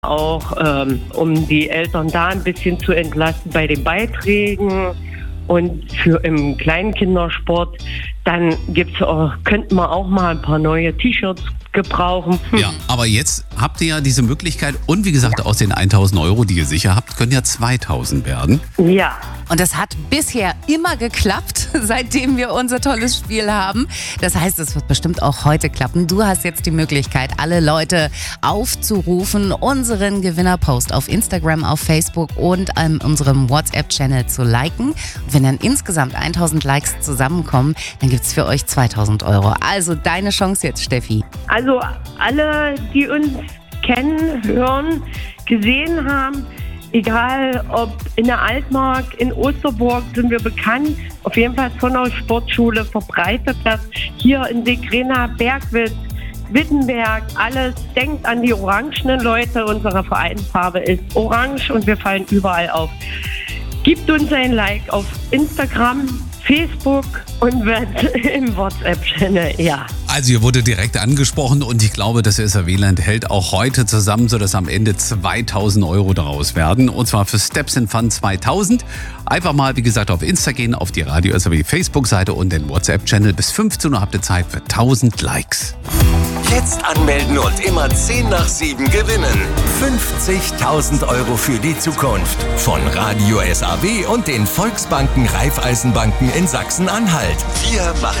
Auch um die Eltern da ein bisschen zu entlasten bei den Beiträgen und für im Kleinkindersport, dann könnten wir auch mal ein paar neue T-Shirts gebrauchen. Ja, aber jetzt habt ihr ja diese Möglichkeit und wie gesagt, aus den 1.000 Euro, die ihr sicher habt, können ja 2.000 werden. Ja. Und das hat bisher immer geklappt, seitdem wir unser tolles Spiel haben. Das heißt, es wird bestimmt auch heute klappen. Du hast jetzt die Möglichkeit, alle Leute aufzurufen, unseren Gewinnerpost auf Instagram, auf Facebook und an unserem WhatsApp-Channel zu liken. Und wenn dann insgesamt 1.000 Likes zusammenkommen, dann gibt es für euch 2.000 Euro. Also deine Chance jetzt, Steffi. Also alle, die uns kennen, hören, gesehen haben, egal ob in der Altmark, in Osterburg sind wir bekannt, auf jeden Fall von der Sportschule verbreitet das. Hier in Segrena, Bergwitz, Wittenberg, alles. Denkt an die orangenen Leute, unsere Vereinsfarbe ist orange und wir fallen überall auf. Gibt uns ein Like auf Instagram, Facebook und im WhatsApp-Channel, ja. Also hier wurde direkt angesprochen und ich glaube, das SRW-Land hält auch heute zusammen, sodass am Ende 2.000 Euro daraus werden. Und zwar für Steps in Fun 2.000. Einfach mal, wie gesagt, auf Insta gehen, auf die Radio SRW Facebook-Seite und den WhatsApp-Channel. Bis 15 Uhr habt ihr Zeit für 1.000 Likes. Jetzt anmelden und immer 10 nach 7 gewinnen. 50.000 Euro für die Zukunft. Von Radio SAW und den Volksbanken Raiffeisenbanken in Sachsen-Anhalt. Wir machen